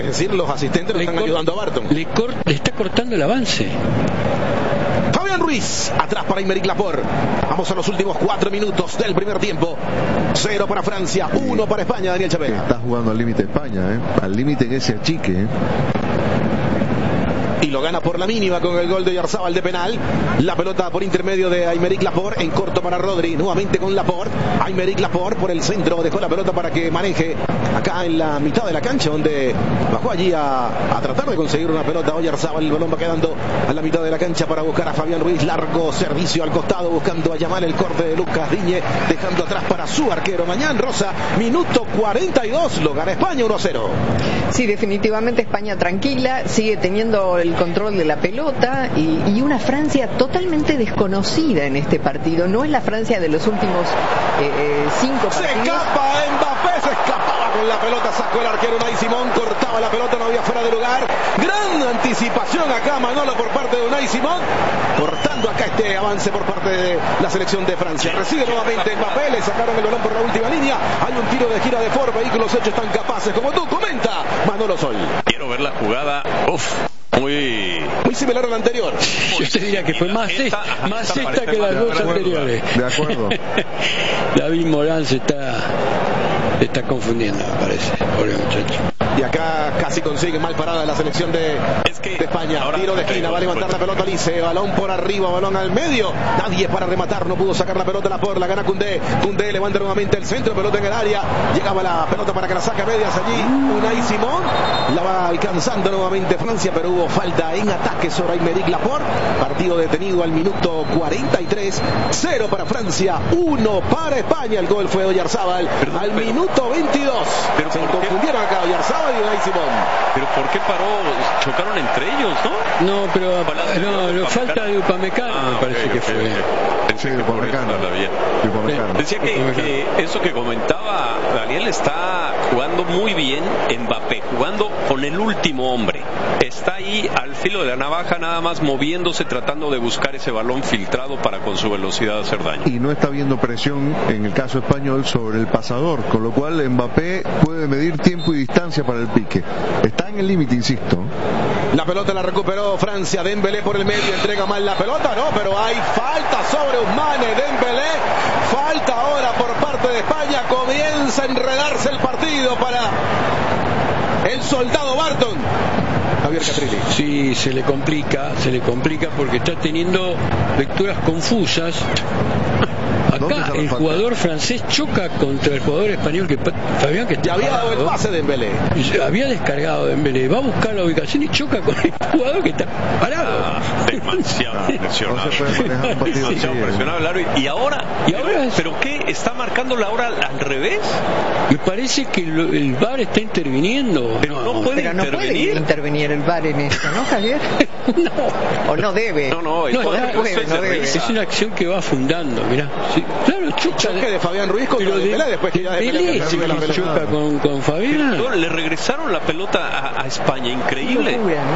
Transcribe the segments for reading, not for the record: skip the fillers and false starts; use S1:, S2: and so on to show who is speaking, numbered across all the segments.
S1: Es decir, los asistentes le están ayudando a Barton.
S2: Le está cortando el avance.
S1: Fabián Ruiz, atrás para Aymeric Laporte. Vamos a los últimos 4 minutos del primer tiempo. 0 para Francia, 1 para España, Daniel Chapela.
S3: Está jugando al límite España, al límite en ese achique.
S1: Y lo gana por la mínima con el gol de Oyarzabal de penal. La pelota por intermedio de Aymeric Laporte, en corto para Rodri, nuevamente con Laporte. Aymeric Laporte por el centro, dejó la pelota para que maneje acá en la mitad de la cancha, donde bajó allí a tratar de conseguir una pelota. Oyarzabal, el balón va quedando a la mitad de la cancha para buscar a Fabián Ruiz. Largo servicio al costado, buscando a Yamal, el corte de Lucas Digne, dejando atrás para su arquero Mañán Rosa. Minuto 42, lo gana España 1-0.
S4: Sí, definitivamente España tranquila, sigue teniendo el control de la pelota y una Francia totalmente desconocida en este partido. No es la Francia de los últimos 5 partidos.
S1: Se escapa Mbappé, se escapaba con la pelota, sacó el arquero Unai Simón, cortaba la pelota, no había fuera de lugar. Gran anticipación acá, Manolo, por parte de Unai Simón, cortando acá este avance por parte de la selección de Francia. Recibe nuevamente Mbappé, le sacaron el balón por la última línea. Hay un tiro de gira de Ford, vehículos hechos tan capaces como tú, comenta Manolo Sol.
S5: Quiero ver la jugada, muy
S1: similar a la anterior.
S2: Yo te diría que fue más esta que las dos anteriores.
S3: De acuerdo.
S2: David Morán se está confundiendo, me parece, pobre muchacho.
S1: Y acá casi consigue mal parada la selección de España. Tiro de esquina, va a levantar la pelota Lice, balón por arriba, balón al medio. Nadie para rematar, no pudo sacar la pelota la gana Koundé. Koundé levanta nuevamente el centro, pelota en el área. Llegaba la pelota para que la saque a medias allí. Unai Simón la va alcanzando nuevamente Francia, pero hubo falta en ataque sobre Aymeric Laporte. Partido detenido al minuto 43. 0 para Francia, 1 para España. El gol fue de Oyarzabal al minuto 22.
S5: Pero
S1: se confundieron acá Oyarzabal y Unai Simón.
S5: Pero ¿por qué paró? Chocaron entre ellos, ¿no?
S2: No, pero falta de Upamecano, me parece que fue.
S5: Pensé que Upamecano. Decía que eso que comentaba Daniel, está jugando muy bien Mbappé, jugando con el último hombre. Está ahí al filo de la navaja, nada más moviéndose, tratando de buscar ese balón filtrado para con su velocidad hacer daño.
S3: Y no está habiendo presión, en el caso español, sobre el pasador, con lo cual Mbappé puede medir tiempo y distancia para el pique. Está en el límite, insisto.
S1: La pelota la recuperó Francia, Dembélé por el medio, entrega mal la pelota, no, pero hay falta sobre Ousmane, Dembélé, falta ahora por parte de España, comienza a enredarse el partido para el soldado Barton. Javier Catrilli.
S2: Sí, se le complica porque está teniendo lecturas confusas. Acá el jugador francés choca contra el jugador español Fabián, que
S1: ya había dado el pase de Dembélé.
S2: Había descargado Dembélé, va a buscar la ubicación y choca con el jugador que está parado.
S5: Demasiado presionado. Demasiado presionado. Y ahora, ¿pero qué? ¿Está marcando la hora al revés?
S2: Me parece que el VAR está interviniendo.
S5: Pero no puede
S4: intervenir el VAR en esto, ¿no, Javier?
S2: No.
S4: O no debe.
S5: No
S2: debe. Es una acción que va fundando, mirá. Sí, claro,
S1: choque de Fabián Ruiz con Dembélé, después que ya
S2: Dembélé choca con Fabián.
S5: Le regresaron la pelota a España, increíble.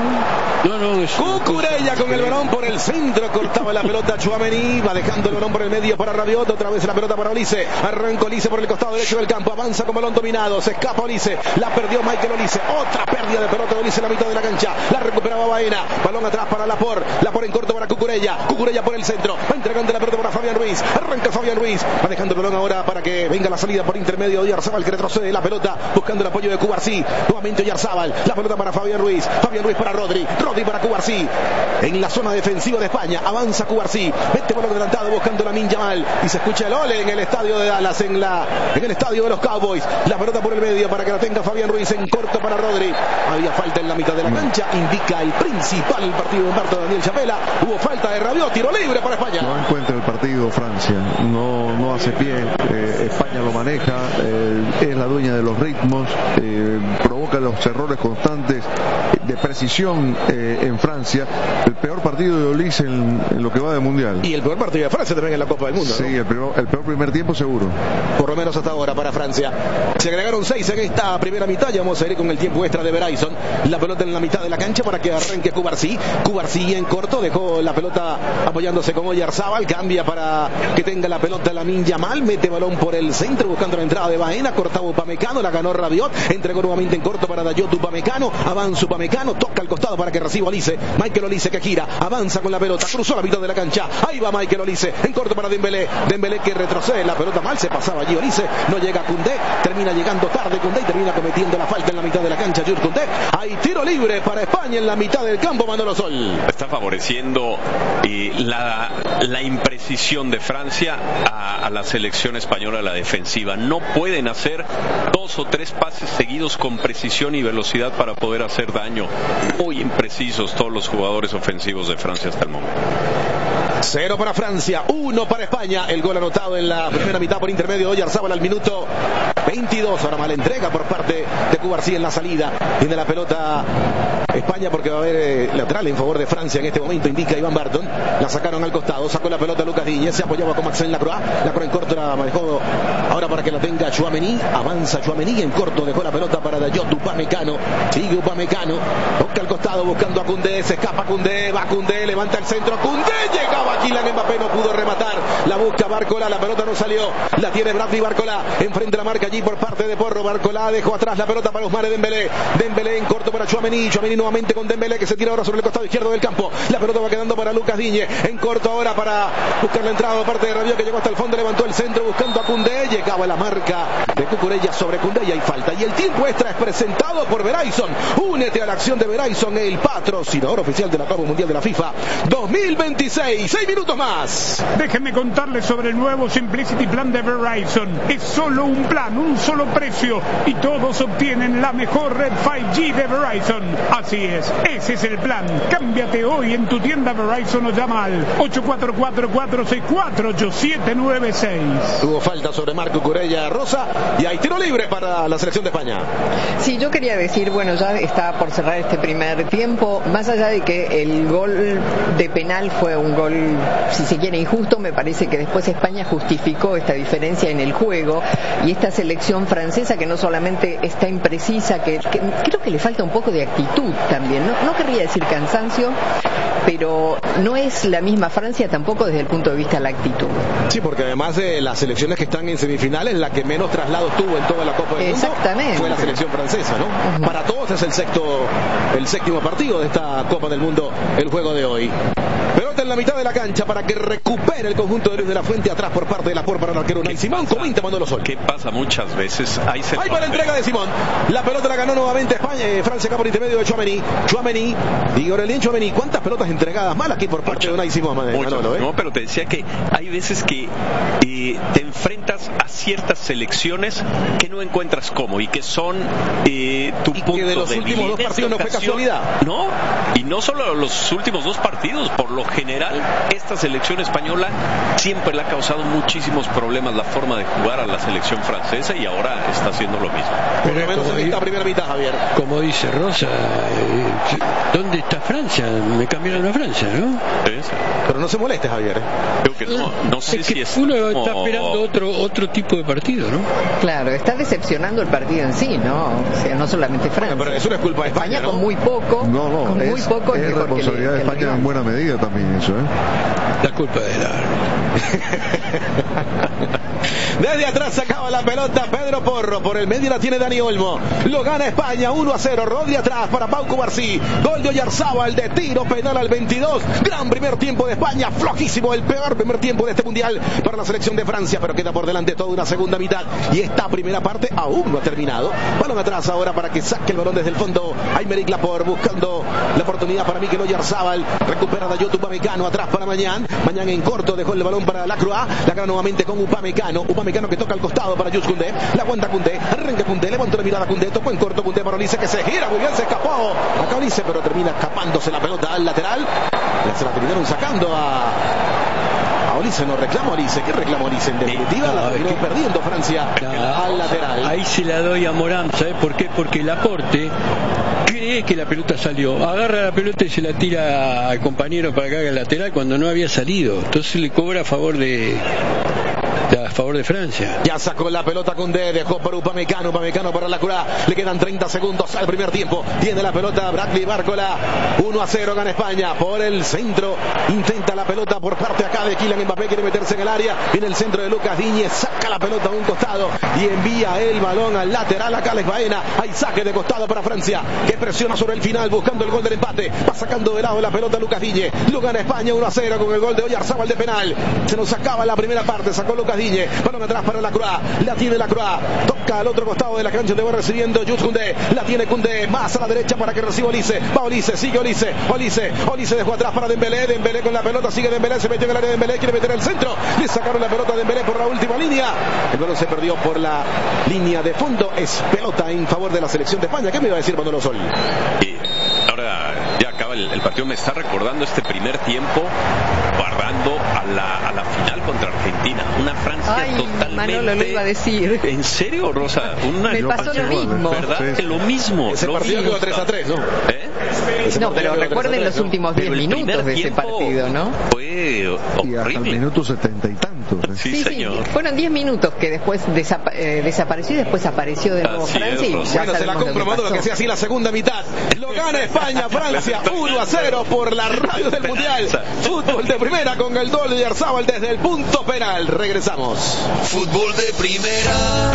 S1: Cucurella con el balón por el centro, cortaba la pelota Tchouaméni, va dejando el balón por el medio para Rabiot, otra vez la pelota para Olise, arrancó Olise por el costado derecho del campo, avanza con balón dominado, se escapa Olise, la perdió Michael Olise, otra pérdida de pelota de Olise en la mitad de la cancha, la recuperaba Baena, balón atrás para Laporte en corto para Cucurella por el centro, va entregando la pelota para Fabián Ruiz, arranca Fabián Ruiz, va dejando el balón ahora para que venga la salida por intermedio de Oyarzabal, que retrocede la pelota, buscando el apoyo de Cubarsí, nuevamente Oyarzabal, la pelota para Fabián Ruiz para Rodri para Cubarsí, en la zona defensiva de España, avanza Cubarsí, mete balón adelantado buscando Lamine Yamal, y se escucha el ole en el estadio de Dallas, en el estadio de los Cowboys, la pelota por el medio para que la tenga Fabián Ruiz, en corto para Rodri, había falta en la mitad de la cancha, indica el principal del partido de Humberto Daniel Chapela, hubo falta de Rabiot, tiro libre para España.
S3: No encuentra el partido Francia, no hace pie, España lo maneja, es la dueña de los ritmos, provoca los errores constantes de precisión en Francia. El peor partido de Olise en lo que va de Mundial.
S1: Y el peor partido de Francia también en la Copa del Mundo,
S3: sí, ¿no? el peor primer tiempo seguro.
S1: Por lo menos hasta ahora para Francia. Se agregaron 6 en esta primera mitad, ya vamos a ir con el tiempo extra de Verizon. La pelota en la mitad de la cancha para que arranque Cubarsí en corto, dejó la pelota apoyándose con Oyarzabal, cambia para que tenga la pelota Lamine Yamal, mete balón por el centro buscando la entrada de Baena, cortaba Upamecano, la ganó Rabiot, entregó nuevamente en corto corto para Dayot Upamecano, avanza Upamecano, toca al costado para que reciba Olise, Michael Olise que gira, avanza con la pelota, cruzó la mitad de la cancha, ahí va Michael Olise, en corto para Dembélé, Dembélé que retrocede, la pelota mal, se pasaba allí Olise, no llega Koundé, termina llegando tarde Koundé y termina cometiendo la falta en la mitad de la cancha Jules Koundé. Hay tiro libre para España en la mitad del campo, Manolo Sol.
S5: Está favoreciendo la imprecisión de Francia a la selección española, la defensiva. No pueden hacer 2 o 3 pases seguidos con precisión y velocidad para poder hacer daño. Muy imprecisos todos los jugadores ofensivos de Francia hasta el momento.
S1: 0 para Francia, 1 para España. El gol anotado en la primera mitad por intermedio de Oyarzábal al minuto 22. Ahora mala entrega por parte de Cubarsí en la salida. Tiene la pelota España porque va a haber lateral en favor de Francia en este momento, indica Iván Barton. La sacaron al costado, sacó la pelota Lucas Digne, se apoyaba con Maxen Lacroix. Lacroix en corto la manejó ahora para que la tenga Tchouaméni. Avanza Tchouaméni en corto, dejó la pelota para Dayot Upamecano. Sigue Upamecano, toca al costado buscando a Koundé, se escapa Koundé, va Koundé, levanta el centro, Koundé, llegaba Kylian Mbappé, no pudo rematar, la busca Barcola, la pelota no salió, la tiene Bradley Barcola, enfrente la marca allí por parte de Porro, Barcola dejó atrás la pelota para Ousmane Dembélé, Dembélé en corto para Tchouaméni, Tchouaméni nuevamente con Dembélé que se tira ahora sobre el costado izquierdo del campo, la pelota va quedando para Lucas Digne, en corto ahora para buscar la entrada por parte de Rabiot que llegó hasta el fondo, levantó el centro buscando a Koundé, llegaba la marca de Cucurella sobre Koundé y hay falta, y el tiempo extra es presentado por Verizon. Únete a la acción de Verizon, el patrocinador oficial de la Copa Mundial de la FIFA 2026. 6 minutos más.
S6: Déjenme contarles sobre el nuevo Simplicity Plan de Verizon. Es solo un plan, un solo precio y todos obtienen la mejor red 5G de Verizon. Así es, ese es el plan. Cámbiate hoy en tu tienda Verizon o llama al 844-464-8796.
S1: Tuvo falta sobre Marco Cucurella Rosa y hay tiro libre para la selección de España.
S4: Sí, yo quería decir, bueno, ya está por cerrar este primer tiempo, más allá de que el gol de penal fue un gol, si se quiere, injusto, me parece que después España justificó esta diferencia en el juego y esta selección francesa que no solamente está imprecisa, que creo que le falta un poco de actitud también, no querría decir cansancio, pero no es la misma Francia tampoco desde el punto de vista de la actitud.
S1: Sí, porque además de las selecciones que están en semifinales, la que menos traslados tuvo en toda la Copa del Mundo fue la selección francesa, ¿no? Para todos es el séptimo partido de esta Copa del Mundo, el juego de hoy. Pelota en la mitad de la cancha para que recupere el conjunto de Luis de la Fuente, atrás por parte de la por para el arquero Unai Simón. Comenta Manolo Sol.
S5: ¿Qué pasa muchas veces? Ahí
S1: para la entrega de Simón. La pelota la ganó nuevamente España. Francia acá por intermedio de Tchouaméni. Y Aurélien Tchouaméni. ¿Cuántas pelotas entregadas mal aquí por parte de Unai Simón?
S5: Manolo, no, pero te decía que hay veces que te enfrentas a ciertas selecciones que no encuentras cómo y que son tu punto
S1: que de los últimos 2 partidos no fue casualidad.
S5: No, y no solo los últimos 2 partidos, por lo general esta selección española siempre le ha causado muchísimos problemas la forma de jugar a la selección francesa y ahora está haciendo lo mismo.
S1: Por lo menos en esta primera mitad, Javier.
S2: Como dice Rosa, ¿dónde está Francia? Me cambiaron a Francia, ¿no?
S5: Sí.
S1: Pero no se moleste, Javier.
S5: Creo que no sé si es
S2: uno está esperando otro tipo de partido, ¿no?
S4: Claro, está decepcionando el partido en sí, ¿no? O sea, no solamente Francia.
S1: Bueno, pero eso no es culpa de España, ¿no?
S4: Con muy poco.
S3: No, es responsabilidad de España en buena medida también eso, ¿eh?
S2: La culpa de la...
S1: Desde atrás sacaba la pelota Pedro Porro, por el medio la tiene Dani Olmo, lo gana España 1-0, Rodri atrás para Pau Cubarsí, gol de Oyarzábal de tiro penal al 22, gran primer tiempo de España, flojísimo, el peor primer tiempo de este mundial para la selección de Francia, pero queda por delante toda una segunda mitad y esta primera parte aún no ha terminado. Balón atrás ahora para que saque el balón desde el fondo Aymeric Laporte, buscando la oportunidad para Mikel Oyarzábal, recupera Dayot Upamecano atrás para Mañán en corto, dejó el balón para Lacroix, la gana nuevamente con Upamecano que toca al costado para Jules Koundé, la aguanta Koundé, arranca Koundé, levantó la mirada Koundé, tocó en corto Koundé para Olise que se gira muy bien, se escapó acá Olise, pero termina escapándose la pelota al lateral, se la terminaron sacando a Olise, no reclama Olise, ¿qué reclama Olise? En definitiva la terminó perdiendo Francia al lateral.
S2: Ahí se la doy a Morán, ¿sabes por qué? Porque Laporte cree que la pelota salió, agarra la pelota y se la tira al compañero para que haga el lateral cuando no había salido, entonces le cobra a favor de a favor de Francia.
S1: Ya sacó la pelota Koundé, dejó por Upamecano para la Curá. Le quedan 30 segundos al primer tiempo. Tiene la pelota Bradley Bárcola. 1-0 gana España por el centro. Intenta la pelota por parte acá de Kylian Mbappé. Quiere meterse en el área. En el centro de Lucas Digne. Saca la pelota a un costado y envía el balón al lateral a Carles Baena. Hay saque de costado para Francia, que presiona sobre el final buscando el gol del empate. Va sacando de lado la pelota Lucas Digne. Lo gana España 1-0 con el gol de Oyarzábal de penal. Se nos acaba la primera parte. Sacó Lucas Digne. Balón atrás para la Croix. La tiene la Croix. Toca al otro costado de la cancha. Te va recibiendo Jules Koundé. La tiene Koundé. Más a la derecha para que reciba Olise. Va Olise. Sigue Olise. Olise dejó atrás para Dembélé. Dembélé con la pelota. Sigue Dembélé. Se metió en el área de Dembélé. Quiere meter el centro. Le sacaron la pelota a Dembélé por la última línea. El balón se perdió por la línea de fondo. Es pelota en favor de la selección de España. ¿Qué me iba a decir Manolo Sol?
S5: Y ahora ya acaba el partido. Me está recordando este primer tiempo guardando a la final contra Argentina. Una Francia totalmente...
S4: Manolo lo iba a decir.
S5: ¿En serio, Rosa?
S4: Me pasó lo mismo.
S5: ¿Verdad? Sí. Lo mismo.
S1: Ese partido quedó 3-3, ¿no?
S4: No, pero recuerden los últimos 10 minutos de ese partido, ¿no?
S5: Fue horrible.
S3: Y hasta el minuto 70 y tantos.
S5: Sí, señor.
S4: Fueron 10 minutos que después desapareció y después apareció de nuevo Francia. Y ya
S1: bueno, se la compro Manolo que sea así la segunda mitad. Lo gana España, Francia 1-0 por la radio del Mundial. Fútbol de primera con el gol de Oyarzábal desde el punto penal. Regresamos.
S7: Fútbol de primera.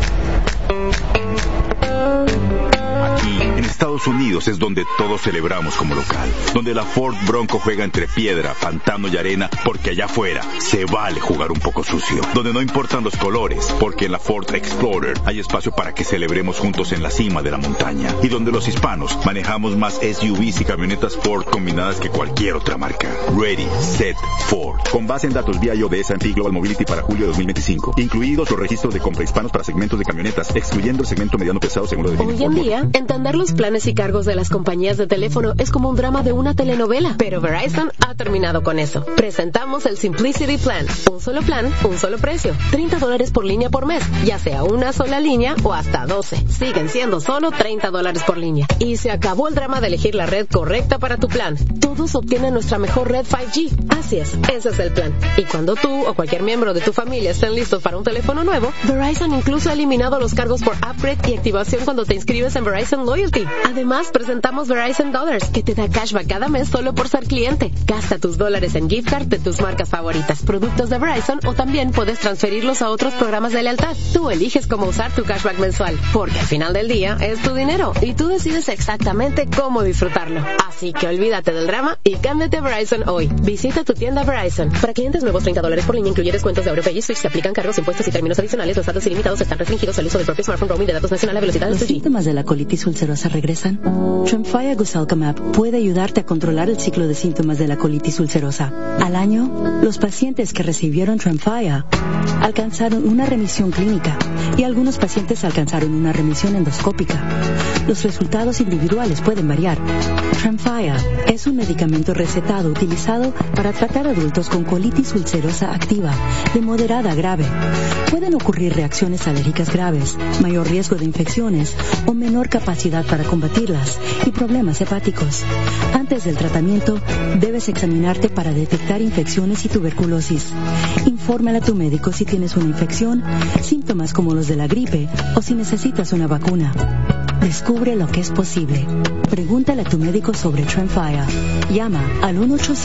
S8: Aquí, en Estados Unidos, es donde todos celebramos como local. Donde la Ford Bronco juega entre piedra, pantano y arena, porque allá afuera se vale jugar un poco sucio. Donde no importan los colores, porque en la Ford Explorer hay espacio para que celebremos juntos en la cima de la montaña. Y donde los hispanos manejamos más SUVs y camionetas Ford combinadas que cualquier otra marca. Ready, Set, Ford. Con base en datos BIO de S&P Global Mobility para julio de 2025. Incluidos los registros de compra hispanos para segmentos de camionetas, excluyendo el segmento mediano pesado según lo define Ford.
S9: Hoy en día, entender los planes y cargos de las compañías de teléfono es como un drama de una telenovela, pero Verizon ha terminado con eso. Presentamos el Simplicity Plan. Un solo plan, un solo precio. $30 por línea por mes, ya sea una sola línea o hasta 12. Siguen siendo solo $30 por línea. Y se acabó el drama de elegir la red correcta para tu plan. Todos obtienen nuestra mejor red 5G. Así es, ese es el plan. Y cuando tú o cualquier miembro de tu familia estén listos para un teléfono nuevo, Verizon incluso ha eliminado los cargos por upgrade y activación cuando te inscribes en Verizon Loyalty. Además, presentamos Verizon Dollars, que te da cashback cada mes solo por ser cliente. Gasta tus dólares en gift card de tus marcas favoritas, productos de Verizon, o también puedes transferirlos a otros programas de lealtad. Tú eliges cómo usar tu cashback mensual, porque al final del día es tu dinero y tú decides exactamente cómo disfrutarlo. Así que olvídate del drama y cámbiate a Verizon hoy. Visita tu tienda Verizon. Para clientes nuevos, $30 por línea incluye descuentos de AuroPay y Switch. Se aplican cargos, impuestos y términos adicionales. Los datos ilimitados están restringidos al uso del propio smartphone roaming de datos nacional a velocidad de 3G.
S10: ¿Los síntomas de la colitis ulcerosa regresan? Tremfya Gosalcamab puede ayudarte a controlar el ciclo de síntomas de la colitis ulcerosa. Al año, los pacientes que recibieron Tremfya alcanzaron una remisión clínica y algunos pacientes alcanzaron una remisión endoscópica. Los resultados individuales pueden variar. Tremfya es un medicamento recetado utilizado para tratar adultos con colitis ulcerosa activa de moderada a grave. Pueden ocurrir reacciones alérgicas graves, mayor riesgo de infecciones o menor capacidad para combatirlas y problemas hepáticos. Antes del tratamiento, debes examinarte para detectar infecciones y tuberculosis. Infórmale a tu médico si tienes una infección, síntomas como los de la gripe o si necesitas una vacuna. Descubre lo que es posible. Pregúntale a tu médico sobre Tremfya. Llama al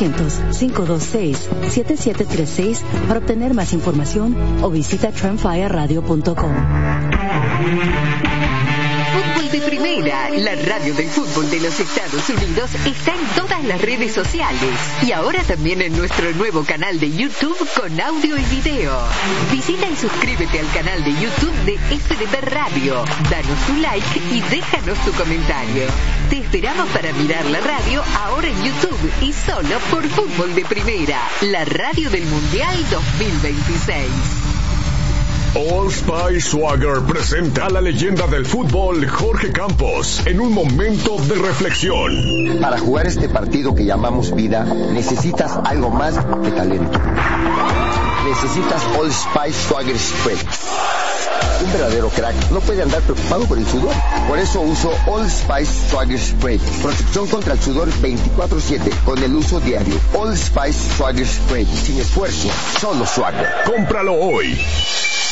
S10: 1-800-526-7736 para obtener más información o visita tremfyaradio.com.
S11: Fútbol de Primera, la radio del fútbol de los Estados Unidos, está en todas las redes sociales y ahora también en nuestro nuevo canal de YouTube con audio y video. Visita y suscríbete al canal de YouTube de FDP Radio. Danos tu like y déjanos tu comentario. Te esperamos para mirar la radio ahora en YouTube y solo por Fútbol de Primera, la radio del Mundial 2026.
S12: Old Spice Swagger presenta a la leyenda del fútbol Jorge Campos en un momento de reflexión.
S13: Para jugar este partido que llamamos vida, necesitas algo más que talento. Necesitas Old Spice Swagger Spread. Un verdadero crack no puede andar preocupado por el sudor. Por eso uso Old Spice Swagger Spray. Protección contra el sudor 24/7 con el uso diario. Old Spice Swagger Spray. Sin esfuerzo, solo Swagger.
S12: Cómpralo hoy.